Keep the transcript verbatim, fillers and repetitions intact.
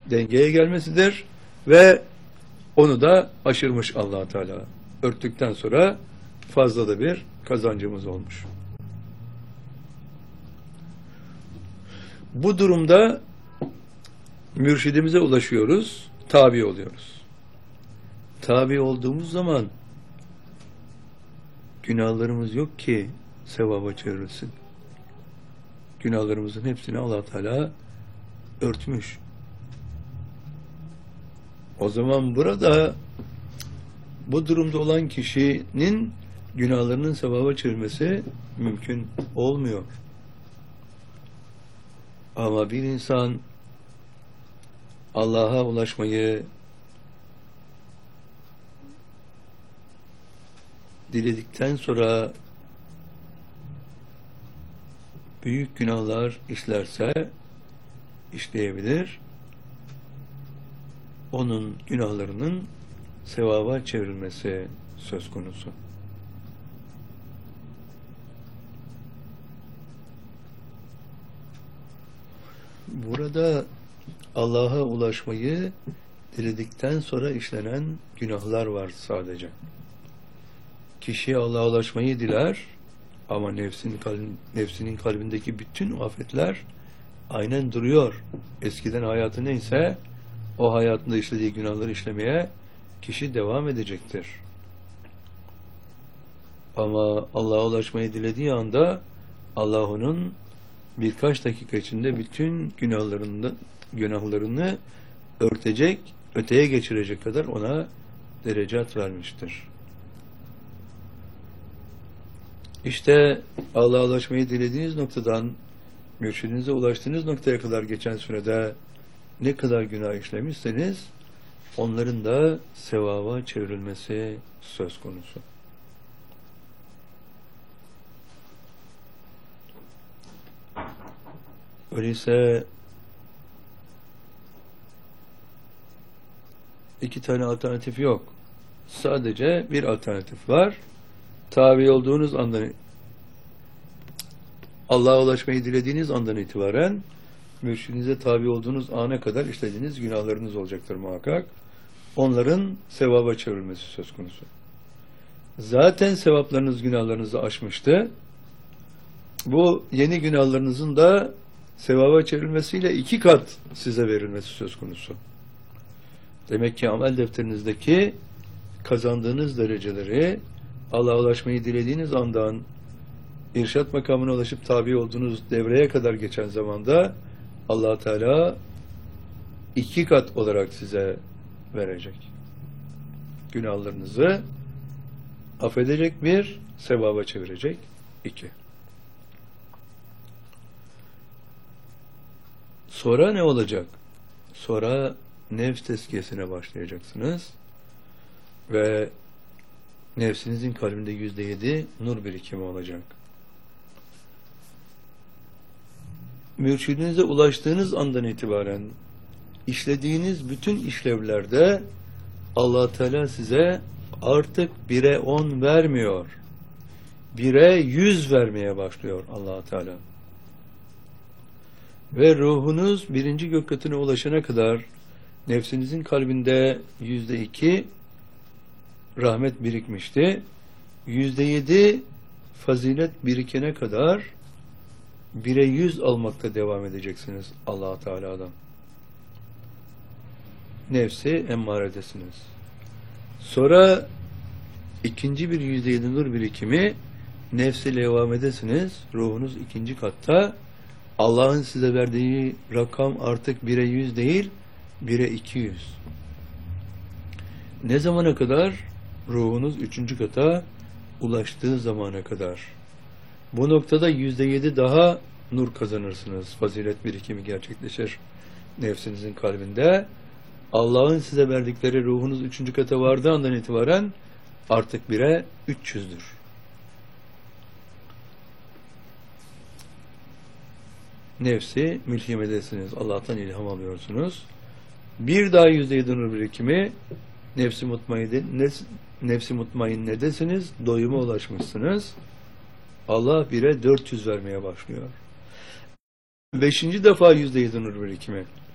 dengeye gelmesidir ve onu da aşırmış Allah Teala. Örttükten sonra fazla da bir kazancımız olmuş. Bu durumda mürşidimize ulaşıyoruz, tabi oluyoruz. Tabi olduğumuz zaman günahlarımız yok ki sevaba çevrilsin. Günahlarımızın hepsini Allah Teala örtmüş. O zaman burada bu durumda olan kişinin günahlarının sevaba çevirmesi mümkün olmuyor. Ama bir insan Allah'a ulaşmayı diledikten sonra büyük günahlar işlerse işleyebilir. Onun günahlarının sevaba çevrilmesi söz konusu. Burada Allah'a ulaşmayı diledikten sonra işlenen günahlar var sadece. Kişi Allah'a ulaşmayı diler ama nefsinin, kalb, nefsinin kalbindeki bütün afetler aynen duruyor. Eskiden hayatı neyse o hayatında işlediği günahları işlemeye kişi devam edecektir. Ama Allah'a ulaşmayı dilediği anda Allah onun birkaç dakika içinde bütün günahlarını, günahlarını örtecek, öteye geçirecek kadar ona derecat vermiştir. İşte Allah'a ulaşmayı dilediğiniz noktadan mürşidinize ulaştığınız noktaya kadar geçen sürede ne kadar günah işlemişseniz onların da sevaba çevrilmesi söz konusu. Öyleyse iki tane alternatif yok. Sadece bir alternatif var. Tabi olduğunuz andan, Allah'a ulaşmayı dilediğiniz andan itibaren mürşidinize tabi olduğunuz ana kadar işlediğiniz günahlarınız olacaktır muhakkak. Onların sevaba çevrilmesi söz konusu. Zaten sevaplarınız günahlarınızı aşmıştı. Bu yeni günahlarınızın da sevaba çevrilmesiyle iki kat size verilmesi söz konusu. Demek ki amel defterinizdeki kazandığınız dereceleri Allah'a ulaşmayı dilediğiniz andan irşat makamına ulaşıp tabi olduğunuz devreye kadar geçen zamanda Allah Teala iki kat olarak size verecek. Günahlarınızı affedecek bir, sevaba çevirecek iki. Sonra ne olacak? Sonra nefs tezkiyesine başlayacaksınız ve nefsinizin kalbinde yüzde yedi nur birikimi olacak. Mürşidinize ulaştığınız andan itibaren işlediğiniz bütün işlevlerde Allah Teala size artık bire on vermiyor. Bire yüz vermeye başlıyor Allah Teala. Ve ruhunuz birinci gök katına ulaşana kadar nefsinizin kalbinde yüzde iki rahmet birikmişti. Yüzde yedi fazilet birikene kadar bire yüz almakta devam edeceksiniz Allah Teala'dan. Nefsi emmaredesiniz. Sonra ikinci bir yüzde yedi nur birikimi nefsi levamedesiniz. Ruhunuz ikinci katta. Allah'ın size verdiği rakam artık bire yüz değil, bire iki yüz. Ne zamana kadar? Ruhunuz üçüncü kata ulaştığı zamana kadar. Bu noktada yüzde yedi daha nur kazanırsınız. Fazilet birikimi gerçekleşir nefsinizin kalbinde. Allah'ın size verdikleri ruhunuz üçüncü kata vardığı andan itibaren artık bire üç yüzdür. Nefsi mülhimedesiniz. Allah'tan ilham alıyorsunuz. Bir daha yüzde yedi nur birikimi nefsi mutmainne, nefsi mutmainnedesiniz. Doyuma ulaşmışsınız. Allah bire dört yüz vermeye başlıyor. Beşinci defa yüzde yedi nur birikimi.